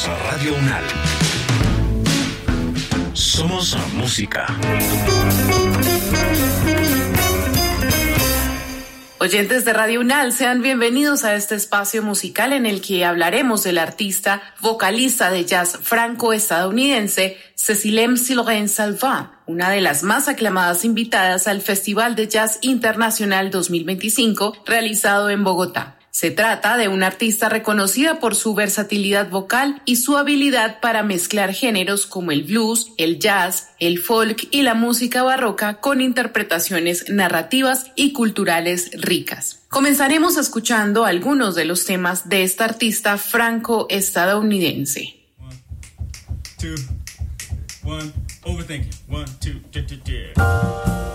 Somos Radio UNAL. Somos música. Oyentes de Radio UNAL, sean bienvenidos a este espacio musical en el que hablaremos del artista, vocalista de jazz franco-estadounidense Cécile Sylvain, una de las más aclamadas invitadas al Festival de Jazz Internacional 2025 realizado en Bogotá. Se trata de una artista reconocida por su versatilidad vocal y su habilidad para mezclar géneros como el blues, el jazz, el folk y la música barroca con interpretaciones narrativas y culturales ricas. Comenzaremos escuchando algunos de los temas de esta artista franco-estadounidense. 1, 2, 1, overthinking. 1, 2,